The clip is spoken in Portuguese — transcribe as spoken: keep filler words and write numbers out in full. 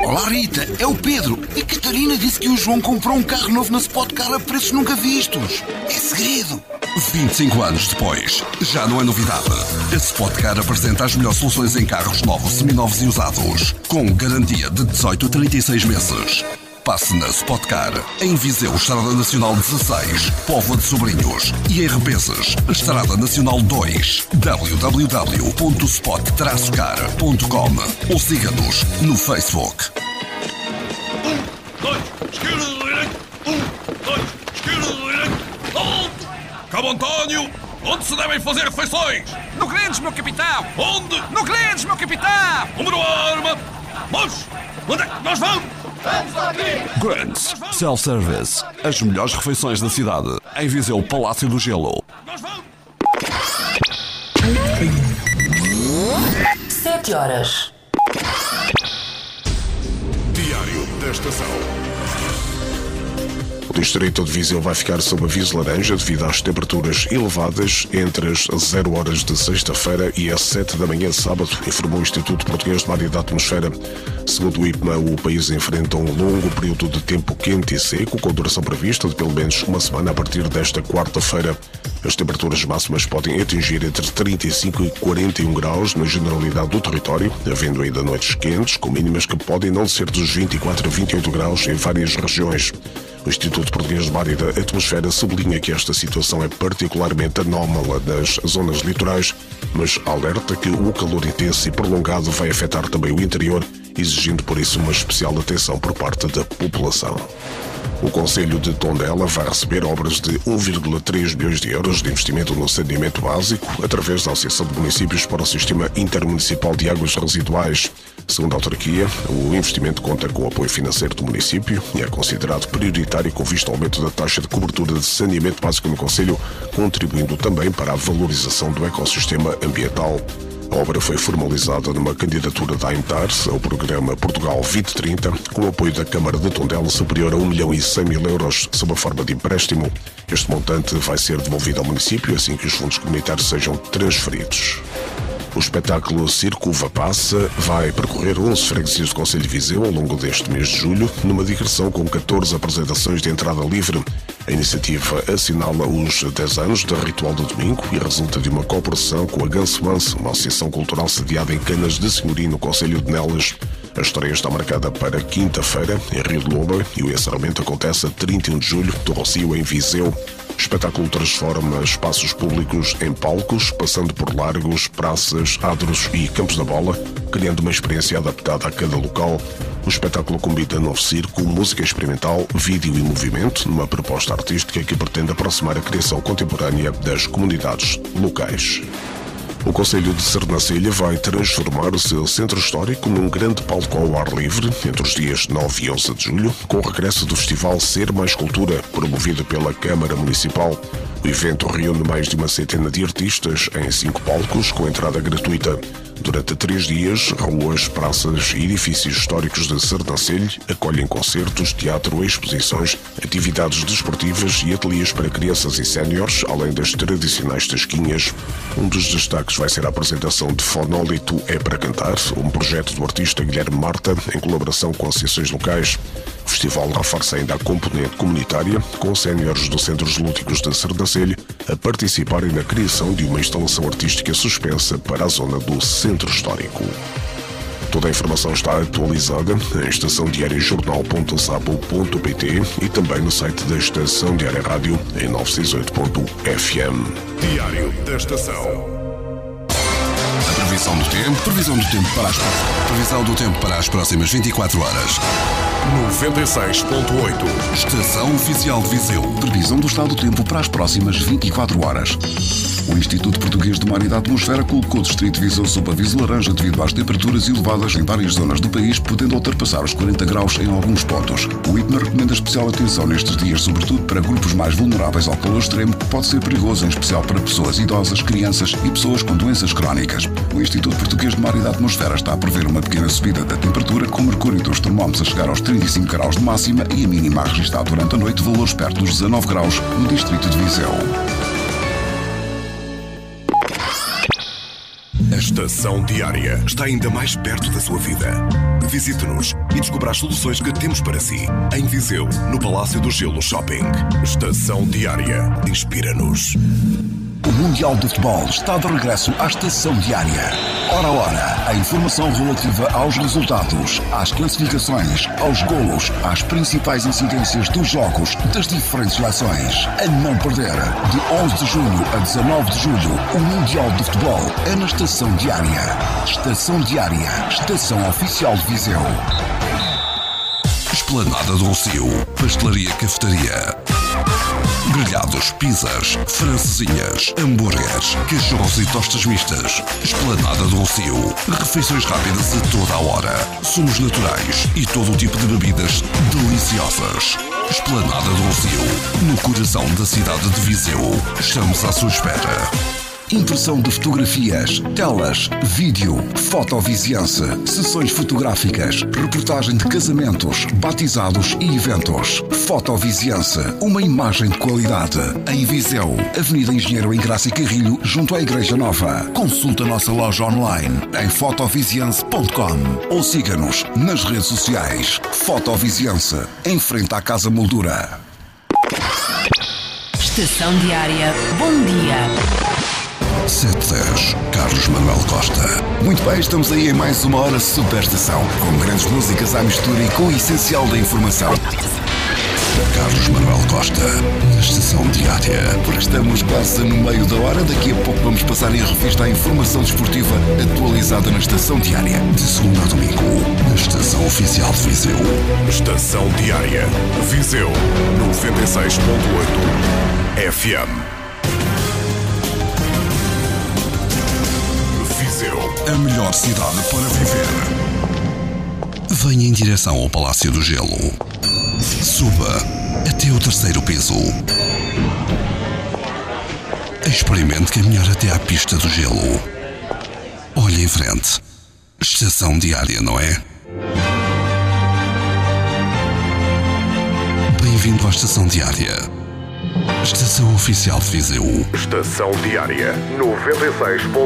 Olá Rita, é o Pedro. A Catarina disse que o João comprou um carro novo na Spotcar a preços nunca vistos. É segredo. vinte e cinco anos depois, já não é novidade. A Spotcar apresenta as melhores soluções em carros novos, seminovos e usados, com garantia de dezoito a trinta e seis meses. Passe na Spotcar, em Viseu, Estrada Nacional dezasseis, Póvoa de Sobrinhos e em Repeses, Estrada Nacional dois, w w w ponto spot traço car ponto com ou siga-nos no Facebook. Um, dois, esquerda, direita. Um, dois, esquerda, direita. Alto! Cabo António, onde se devem fazer refeições? No Grandes, meu capitão! Onde? No Grandes, meu capitão! Número arma! Mas, onde é que nós vamos? Grandes Self-Service. As melhores refeições da cidade. Em Viseu, Palácio do Gelo. Nós vamos! Sete horas. Diário da Estação. O distrito de Viseu vai ficar sob aviso laranja devido às temperaturas elevadas entre as zero horas de sexta-feira e as sete da manhã de sábado, informou o Instituto Português de Mar e da Atmosfera. Segundo o I P M A, o país enfrenta um longo período de tempo quente e seco, com duração prevista de pelo menos uma semana a partir desta quarta-feira. As temperaturas máximas podem atingir entre trinta e cinco e quarenta e um graus na generalidade do território, havendo ainda noites quentes, com mínimas que podem não ser dos vinte e quatro a vinte e oito graus em várias regiões. O Instituto Português de Mar e da Atmosfera sublinha que esta situação é particularmente anómala nas zonas litorais, mas alerta que o calor intenso e prolongado vai afetar também o interior, exigindo por isso uma especial atenção por parte da população. O Concelho de Tondela vai receber obras de um vírgula três bilhões de euros de investimento no saneamento básico através da Associação de Municípios para o Sistema Intermunicipal de Águas Residuais. Segundo a autarquia, o investimento conta com o apoio financeiro do município e é considerado prioritário com vista ao aumento da taxa de cobertura de saneamento básico no Concelho, contribuindo também para a valorização do ecossistema ambiental. A obra foi formalizada numa candidatura da AIMTARS ao programa Portugal vinte trinta, com o apoio da Câmara de Tondela superior a um milhão e cem mil euros sob a forma de empréstimo. Este montante vai ser devolvido ao município assim que os fundos comunitários sejam transferidos. O espetáculo Circo Uva Passa vai percorrer onze freguesias do Concelho de Viseu ao longo deste mês de julho, numa digressão com catorze apresentações de entrada livre. A iniciativa assinala os dez anos da Ritual do Domingo e resulta de uma cooperação com a Ganso Manso, uma associação cultural sediada em Canas de Senhorim, no Concelho de Nelas. A estreia está marcada para quinta-feira, em Rio de Loba, e o encerramento acontece a trinta e um de julho, do Rocio, em Viseu. O espetáculo transforma espaços públicos em palcos, passando por largos, praças, adros e campos da bola, criando uma experiência adaptada a cada local. O espetáculo combina novo circo, música experimental, vídeo e movimento, numa proposta artística que pretende aproximar a criação contemporânea das comunidades locais. O Concelho de Sernancelha vai transformar o seu centro histórico num grande palco ao ar livre entre os dias nove e onze de julho, com o regresso do festival Ser Mais Cultura, promovido pela Câmara Municipal. O evento reúne mais de uma centena de artistas em cinco palcos, com entrada gratuita. Durante três dias, ruas, praças e edifícios históricos de Sernancelho acolhem concertos, teatro, exposições, atividades desportivas e ateliês para crianças e séniores, além das tradicionais tasquinhas. Um dos destaques vai ser a apresentação de Fonólito é para Cantar, um projeto do artista Guilherme Marta, em colaboração com associações locais. O festival reforça ainda a componente comunitária, com séniores dos Centros Lúdicos de Sernancelho a participarem na criação de uma instalação artística suspensa para a zona do Centro Histórico. Toda a informação está atualizada em estação diária jornal ponto sapo ponto pt e também no site da Estação Diária Rádio em novecentos e sessenta e oito ponto f m. Diário da Estação. Previsão do tempo, previsão do tempo para as, previsão do tempo para as próximas vinte e quatro horas. noventa e seis ponto oito. Estação Oficial de Viseu. Previsão do estado do tempo para as próximas vinte e quatro horas. O Instituto Português de Mar e da Atmosfera colocou o Distrito de Viseu sob aviso laranja devido às temperaturas elevadas em várias zonas do país, podendo ultrapassar os quarenta graus em alguns pontos. O I P M A recomenda especial atenção nestes dias, sobretudo para grupos mais vulneráveis ao calor extremo, que pode ser perigoso, em especial para pessoas idosas, crianças e pessoas com doenças crónicas. O Instituto Português de Mar e da Atmosfera está a prever uma pequena subida da temperatura, com o mercúrio dos termómetros a chegar aos trinta e cinco graus de máxima e a mínima a registrar durante a noite valores perto dos dezanove graus no Distrito de Viseu. As Estação Diária está ainda mais perto da sua vida. Visite-nos e descubra as soluções que temos para si. Em Viseu, no Palácio do Gelo Shopping. Estação Diária. Inspira-nos. O Mundial de Futebol está de regresso à Estação Diária. Hora a hora, a informação relativa aos resultados, às classificações, aos golos, às principais incidências dos jogos das diferentes seleções. A não perder, de onze de junho a dezanove de julho, o Mundial de Futebol é na Estação Diária. Estação Diária, estação oficial de Viseu. Esplanada do Rocio, pastelaria cafetaria. Grelhados, pizzas, francesinhas, hambúrgueres, cachorros e tostas mistas. Esplanada do Rocio. Refeições rápidas a toda a hora. Sumos naturais e todo o tipo de bebidas deliciosas. Esplanada do Rocio. No coração da cidade de Viseu. Estamos à sua espera. Impressão de fotografias, telas, vídeo, fotoviziança, sessões fotográficas, reportagem de casamentos, batizados e eventos. Fotoviziança, uma imagem de qualidade. Em Viseu, Avenida Engenheiro Engraça e Carrilho, junto à Igreja Nova. Consulta a nossa loja online em fotoviziança ponto com ou siga-nos nas redes sociais. Fotoviziança, em frente à Casa Moldura. Estação Diária. Bom dia. sete dez, Carlos Manuel Costa. Muito bem, estamos aí em mais uma hora Super Estação, com grandes músicas à mistura e com o essencial da informação. Carlos Manuel Costa, na Estação Diária. Porque estamos quase no meio da hora, daqui a pouco vamos passar em revista a informação desportiva atualizada na Estação Diária. De segunda a domingo, na Estação Oficial de Viseu. Estação Diária. Viseu, noventa e seis ponto oito F M. A melhor cidade para viver. Venha em direção ao Palácio do Gelo. Suba até o terceiro piso. Experimente caminhar até à pista do gelo. Olhe em frente. Estação Diária, não é? Bem-vindo à Estação Diária. Estação Oficial de Viseu. Estação Diária noventa e seis ponto oito.